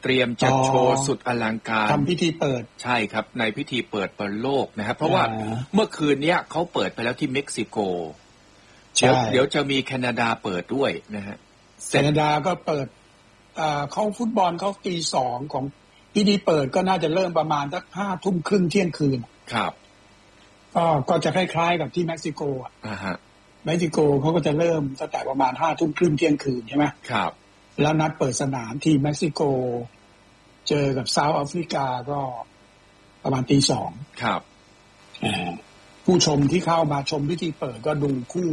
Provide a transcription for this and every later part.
เตรียมจะโชว์สุดอลังการทำพิธีเปิดใช่ครับในพิธีเปิดบอลโลกนะครับเพราะว่าเมื่อคืนนี้เขาเปิดไปแล้วที่เม็กซิโกเดี๋ยวจะมีแคนาดาเปิดด้วยนะฮะแคนาดาก็เปิดเขาฟุตบอลเขา2:00ของพิธีเปิดก็น่าจะเริ่มประมาณสัก5:30เที่ยงคืนครับก็จะคล้ายๆกับที่เม็กซิโกฮะเม็กซิโกเขาก็จะเริ่มตั้งแต่ประมาณ5:30เที่ยงคืนใช่ไหมครับแล้วนัดเปิดสนามที่เม็กซิโกเจอกับเซาท์แอฟริกาก็ประมาณ2:00 ครับผู้ชมที่เข้ามาชมพิธีเปิดก็ดูคู่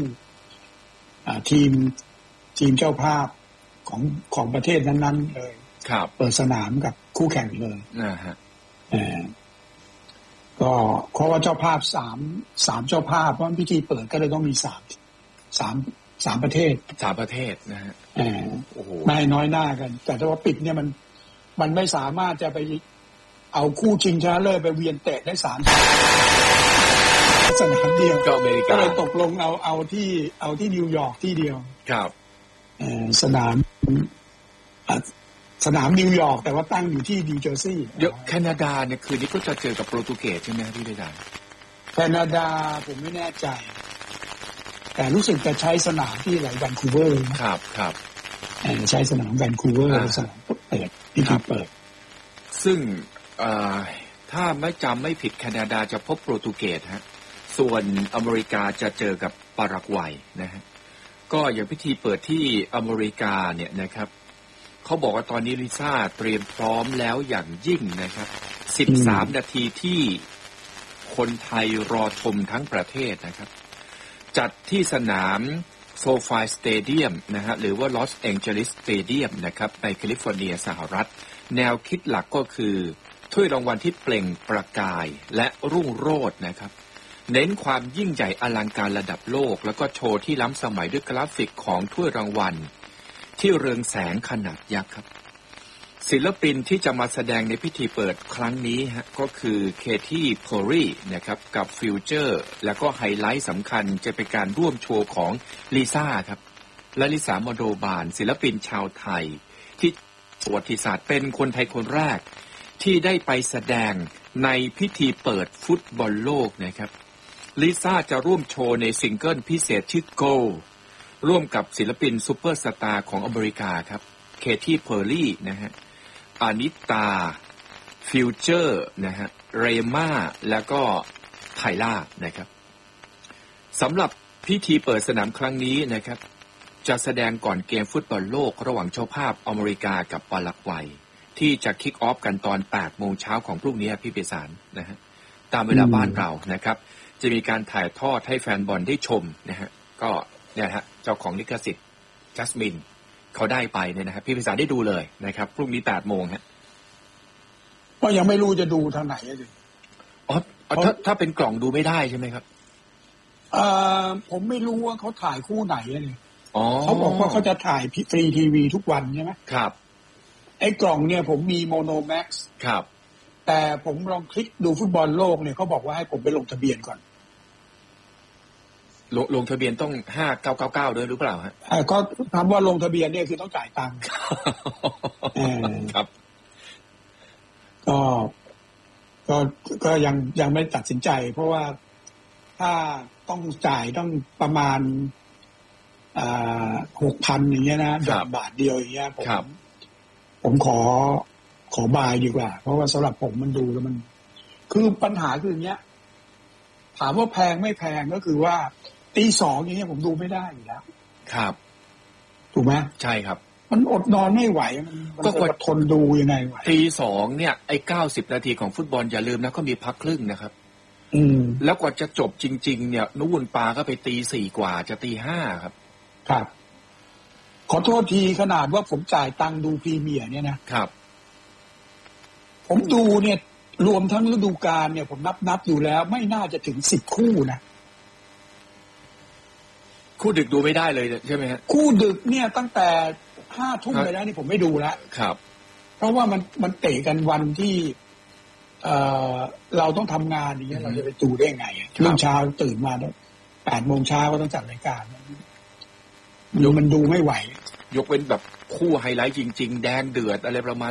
ทีมเจ้าภาพของประเทศนั้นๆเลยครับเปิดสนามกับคู่แข่งเลยฮะก็เพราะว่าเจ้าภาพ3เจ้าภาพเพราะพิธีเปิดก็เลยต้องมี3ประเทศ 3ประเทศนะฮะโอ้โหไม่น้อยหน้ากันแต่ถ้าว่าปิดเนี่ยมันไม่สามารถจะไปเอาคู่ชิงชนะเลิศไปเวียนเตะได้3สนามเดียวก็อเมริกาก็เลยตกลงเอาที่นิวยอร์กที่เดียวครับสนามนิวยอร์กแต่ว่าตั้งอยู่ที่นิวเจอร์ซีย์เดี๋ยวแคนาดาเนี่ยคืนนี้ก็จะเจอกับโปรตุเกสใช่ไหมพี่ได้แคนาดาผมไม่แน่ใจแต่รู้สึกจะใช้สนามที่ไหนแวนคูเวอร์ครับใช้สนามแวนคูเวอร์สนามเปิดพิธีเปิดซึ่งถ้าไม่ผิดแคนาดาจะพบโปรตุเกสฮะส่วนอเมริกาจะเจอกับปารากวัยนะฮะก็อย่างพิธีเปิดที่อเมริกาเนี่ยนะครับเขาบอกว่าตอนนี้ลิซ่าเตรียมพร้อมแล้วอย่างยิ่งนะครับ13นาทีที่คนไทยรอชมทั้งประเทศนะครับจัดที่สนามโซฟาสเตเดียมนะฮะหรือว่าลอสแองเจลิสสเตเดียมนะครับในแคลิฟอร์เนียสหรัฐแนวคิดหลักก็คือถ้วยรางวัลที่เปล่งประกายและรุ่งโรจน์นะครับเน้นความยิ่งใหญ่อลังการระดับโลกแล้วก็โชว์ที่ล้ำสมัยด้วยกราฟิกของถ้วยรางวัลที่เรืองแสงขนาดยักษ์ครับศิลปินที่จะมาแสดงในพิธีเปิดครั้งนี้ฮะก็คือเคที่เพอร์รี่นะครับกับฟิวเจอร์แล้วก็ไฮไลท์สำคัญจะเป็นการร่วมโชว์ของลิซ่าครับและลิซ่าโมโดบานศิลปินชาวไทยที่ประวัติศาสตร์เป็นคนไทยคนแรกที่ได้ไปแสดงในพิธีเปิดฟุตบอลโลกนะครับลิซ่าจะร่วมโชว์ในซิงเกิลพิเศษชื่อ Go ร่วมกับศิลปินซูเปอร์สตาร์ของอเมริกาครับเคที่เพอร์รี่นะฮะอานิตาฟิวเจอร์นะฮะเรม่าแล้วก็ไทล่านะครับสำหรับพิธีเปิดสนามครั้งนี้นะครับจะแสดงก่อนเกมฟุตบอลโลกระหว่างเจ้าภาพอเมริกากับปารากวัยที่จะคิกออฟกันตอน 8 โมงเช้าของพรุ่งนี้พี่เปสารนะฮะตามเวลาบ้านเรานะครับจะมีการถ่ายทอดให้แฟนบอลได้ชมนะฮะก็เนี่ยฮะเจ้าของลิขสิทธิ์จัสมินเขาได้ไปเนี่ยนะครับพี่พิสารได้ดูเลยนะครับพรุ่งนี้ 8 โมงฮะก็ยังไม่รู้จะดูทางไหนเลยถ้าเป็นกล่องดูไม่ได้ใช่ไหมครับผมไม่รู้ว่าเขาถ่ายคู่ไหนเลยเขาบอกว่าเขาจะถ่ายฟรีทีวีทุกวันใช่ไหมครับไอ้กล่องเนี่ยผมมีโมโนแม็กซ์ครับแต่ผมลองคลิกดูฟุตบอลโลกเนี่ยเขาบอกว่าให้ผมไปลงทะเบียนก่อนลงทะเบียนต้อง5999ด้วยหรือเปล่าฮะก็คำว่าลงทะเบียนเนี่ยคือต้องจ่ายตังค์ครับก็ยังไม่ตัดสินใจเพราะว่าถ้าต้องจ่ายต้องประมาณ6,000อย่างเงี้ยนะบาทเดียวอย่างเงี้ยผมขอบายดีกว่าเพราะว่าสำหรับผมมันดูแล้วมันคือปัญหาคืออย่างเงี้ยถามว่าแพงไม่แพงก็คือว่าตีสองอย่างเงี้ยผมดูไม่ได้อยู่แล้วครับถูกไหมใช่ครับมันอดนอนไม่ไหวมันก็ทนดูยังไงไหวตีสองเนี่ยไอ้90 นาทีของฟุตบอลอย่าลืมนะก็มีพักครึ่งนะครับแล้วกว่าจะจบจริงๆเนี่ยนุนปาก็ไปตี4กว่าจะตี5ครับครับขอโทษทีขนาดว่าผมจ่ายตังค์ดูพรีเมียร์เนี่ยนะครับผมดูเนี่ยรวมทั้งฤดูกาลเนี่ยผมนับอยู่แล้วไม่น่าจะถึง10 คู่นะคู่ดึกดูไม่ได้เลยใช่ไหมฮะคู่ดึกเนี่ยตั้งแต่5 ทุ่มไปแล้วนี่ผมไม่ดูแล้วครับเพราะว่ามันเตะกันวันที่เราต้องทำงานอย่างเงี้ยเราจะไปดูได้ไงเรื่องเช้าตื่นมา8 โมงเช้าก็ต้องจัดรายการมันดูไม่ไหวยกเว้นแบบคู่ไฮไลท์จริงๆแดงเดือดอะไรประมาณ